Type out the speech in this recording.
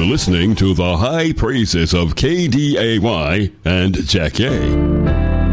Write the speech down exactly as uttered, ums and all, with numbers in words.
listening to the high praises of K D A Y and Jack A.